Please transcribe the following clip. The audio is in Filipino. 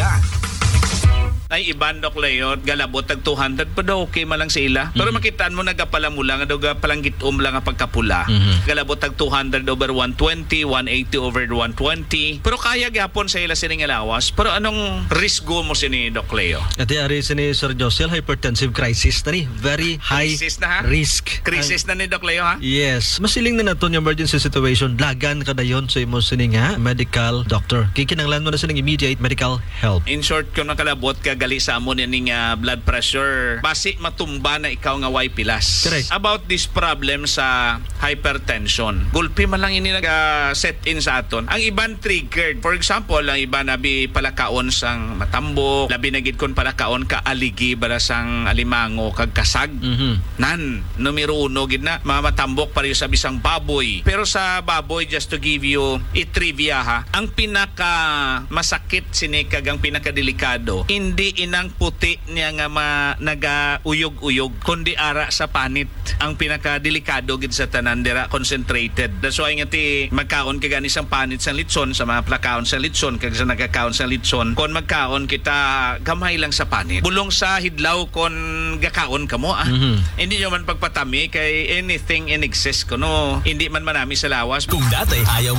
Pula. Ay iban dok layot galabot tag 200 pa daw okay malang sa ila. Pero makitaan mo nagapalamula nga daw palanggitom lang ang pagkapula. Galabot tag 200 over 120, 180 over 120. Pero kaya gyapon sa ila sining alawas. Pero anong risgo mo sini Doc Leo? At ari ni Sir Josel, hypertensive crisis na ni. Very high Crisis na, ha? risk. Krisis na ni Doc Leo ha? Yes. Masiling na nato yung emergency situation. Lagan ka dayon sa imo sining nga medical doctor. Kikinanglan mo na sining immediate medical help. In short, kung nakalabot ka gali sa amon ning blood pressure, basi matumba na ikaw nga way pilas. Correct. About this problem sa hypertension, gulpi man lang ini nag-set in sa aton. Ang iban triggered. For example, ang iban nabi palakaon sang matambok, labi na gid kon palakaon ka aligi bara sang alimango kag kasag. Nan, numero 1 gid na mamatambok pareho sa bisang baboy. Pero sa baboy, just to give you a trivia ha, ang pinaka masakit sini kag ang pinaka delikado, hindi inang puti niya nga naga-uyog-uyog, kundi ara sa panit. Ang pinaka delikado gid sa tanan dira concentrated. That's why nga ti magkaon ka gani sang panit sang litson, sa mga plakaon sa litson kag sa nagakaon sa litson, kon magkaon kita gamay lang sa panit. Bulong sa hidlaw kon gakaon kamo Hindi nyo man pagpatami kay anything in excess kuno. Hindi man manami sa lawas. Kung dati ayaw